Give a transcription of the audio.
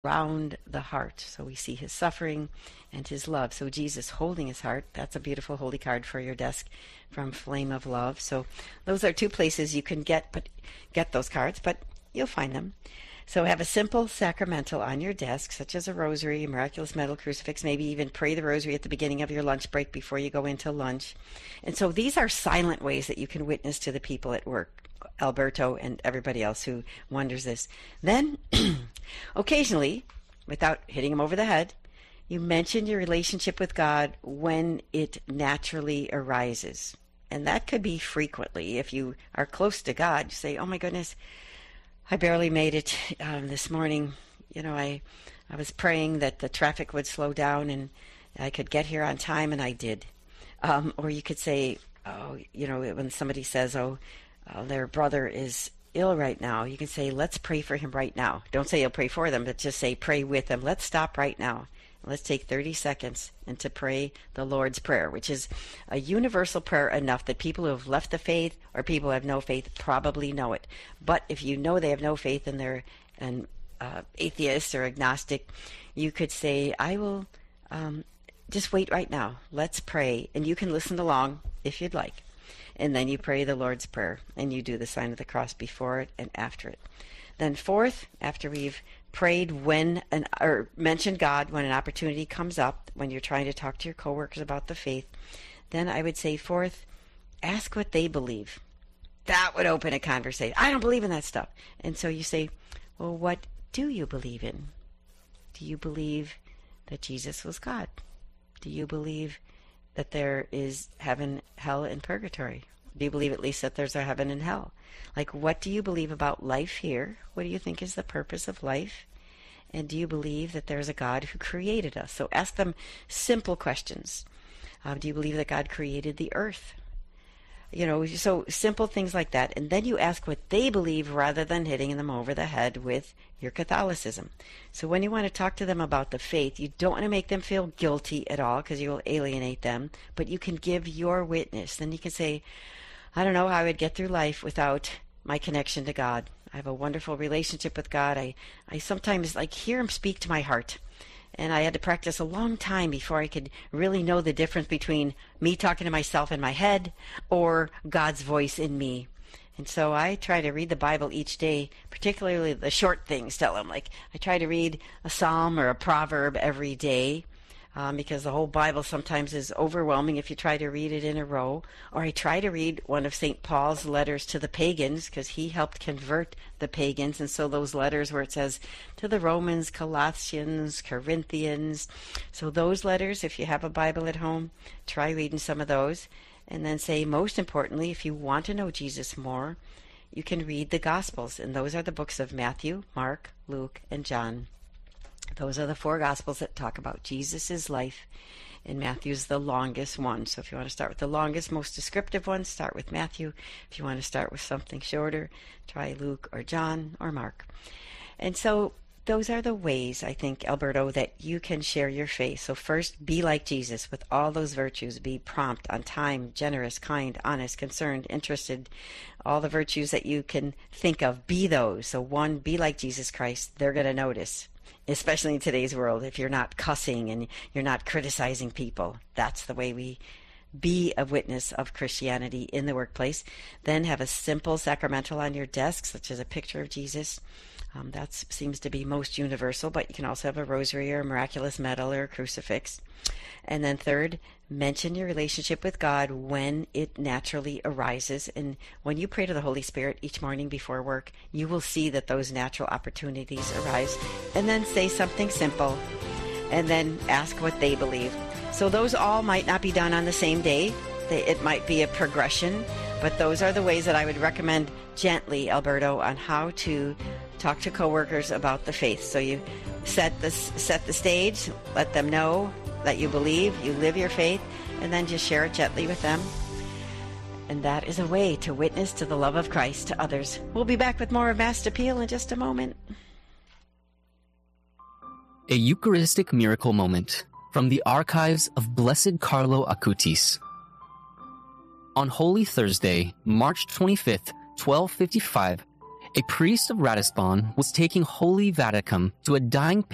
around the heart. So we see his suffering and his love. So Jesus holding his heart, that's a beautiful holy card for your desk from Flame of Love. So those are two places you can get those cards, but you'll find them. So have a simple sacramental on your desk, such as a rosary, a miraculous medal, crucifix, maybe even pray the rosary at the beginning of your lunch break before you go into lunch. And so these are silent ways that you can witness to the people at work, Alberto and everybody else who wonders this. Then, occasionally, without hitting them over the head, you mention your relationship with God when it naturally arises. And that could be frequently. If you are close to God, you say, oh my goodness, I barely made it this morning. I was praying that the traffic would slow down and I could get here on time, and I did. Or you could say, when somebody says, their brother is ill right now, you can say, let's pray for him right now. Don't say you'll pray for them, but just say pray with them. Let's stop right now. Let's take 30 seconds and to pray the Lord's Prayer, which is a universal prayer enough that people who have left the faith or people who have no faith probably know it. But if you know they have no faith and they're an atheist or agnostic, you could say, I will just wait right now. Let's pray. And you can listen along if you'd like. And then you pray the Lord's Prayer, and you do the sign of the cross before it and after it. Then fourth, after we've prayed or mentioned God when an opportunity comes up, when you're trying to talk to your coworkers about the faith, then I would say fourth, ask what they believe. That would open a conversation. I don't believe in that stuff. And so you say, well, what do you believe in? Do you believe that Jesus was God? Do you believe that there is heaven, hell, and purgatory? Do you believe at least that there's a heaven and hell? Like, what do you believe about life here? What do you think is the purpose of life? And do you believe that there's a God who created us? So ask them simple questions. Do you believe that God created the earth? So simple things like that. And then you ask what they believe rather than hitting them over the head with your Catholicism. So when you want to talk to them about the faith, you don't want to make them feel guilty at all because you will alienate them, but you can give your witness. Then you can say, I don't know how I would get through life without my connection to God. I have a wonderful relationship with God. I sometimes hear him speak to my heart. And I had to practice a long time before I could really know the difference between me talking to myself in my head or God's voice in me. And so I try to read the Bible each day, particularly the short things. I try to read a psalm or a proverb every day. Because the whole Bible sometimes is overwhelming if you try to read it in a row. Or I try to read one of St. Paul's letters to the pagans, because he helped convert the pagans. And so those letters where it says to the Romans, Colossians, Corinthians. So those letters, if you have a Bible at home, try reading some of those. And then say, most importantly, if you want to know Jesus more, you can read the Gospels. And those are the books of Matthew, Mark, Luke, and John. Those are the four Gospels that talk about Jesus' life, and Matthew's the longest one. So if you want to start with the longest, most descriptive one, start with Matthew. If you want to start with something shorter, try Luke or John or Mark. And so those are the ways, I think, Alberto, that you can share your faith. So first, be like Jesus with all those virtues. Be prompt, on time, generous, kind, honest, concerned, interested, all the virtues that you can think of. Be those. So one, be like Jesus Christ. They're going to notice. Especially in today's world, if you're not cussing and you're not criticizing people. That's the way we be a witness of Christianity in the workplace. Then have a simple sacramental on your desk, such as a picture of Jesus. That seems to be most universal, but you can also have a rosary or a miraculous medal or a crucifix. And then third, mention your relationship with God when it naturally arises. And when you pray to the Holy Spirit each morning before work, you will see that those natural opportunities arise. And then say something simple, and then ask what they believe. So those all might not be done on the same day. It might be a progression, but those are the ways that I would recommend gently, Alberto, on how to talk to coworkers about the faith. So you set the stage, let them know that you believe, you live your faith, and then just share it gently with them. And that is a way to witness to the love of Christ to others. We'll be back with more of Mass Appeal in just a moment. A Eucharistic Miracle Moment from the archives of Blessed Carlo Acutis. On Holy Thursday, March 25th, 1255, a priest of Ratisbon was taking Holy Viaticum to a dying patient